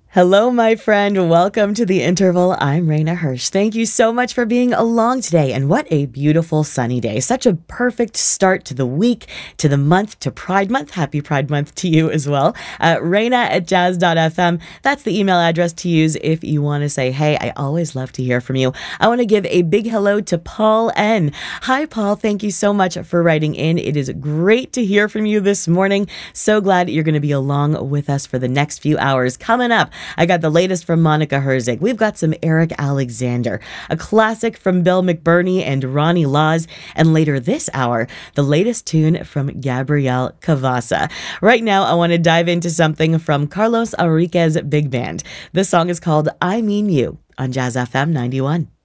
Hello, my friend. Welcome to the interval. I'm Raina Hirsch. Thank you so much for being along today. And what a beautiful sunny day. Such a perfect start to the week, to the month, to Pride Month. Happy Pride Month to you as well. Raina@jazz.fm. That's the email address to use if you want to say, hey, I always love to hear from you. I want to give a big hello to Paul N. Hi, Paul. Thank you so much for writing in. It is great to hear from you this morning. So glad you're going to be along with us for the next few hours. Coming up, I got the latest from Monica Herzig. We've got some Eric Alexander, a classic from Bill McBurney and Ronnie Laws, and later this hour, the latest tune from Gabriel Cavassa. Right now, I want to dive into something from Carlos Enriquez Big Band. This song is called I Mean You on Jazz FM 91.